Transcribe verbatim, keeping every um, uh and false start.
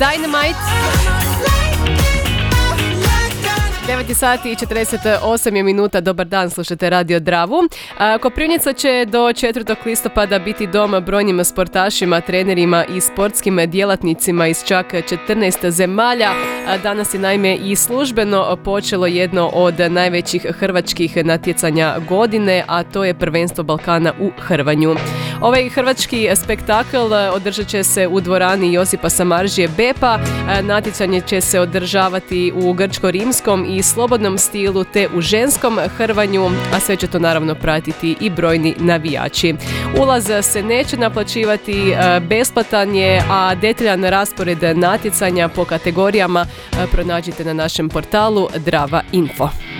Dynamite. devet sati i četrdeset osam je minuta, dobar dan, slušate Radio Dravu. Koprivnica će do četvrtog listopada biti dom brojnim sportašima, trenerima i sportskim djelatnicima iz čak četrnaest zemalja. Danas je naime i službeno počelo jedno od najvećih hrvačkih natjecanja godine, a to je prvenstvo Balkana u hrvanju. Ovaj hrvački spektakl održat će se u dvorani Josipa Samardžije Bepa. Natjecanje će se održavati u grčko-rimskom i slobodnom stilu te u ženskom hrvanju, a sve će to naravno pratiti i brojni navijači. Ulaz se neće naplaćivati, besplatan je, a detaljan raspored natjecanja po kategorijama pronađite na našem portalu Drava Info.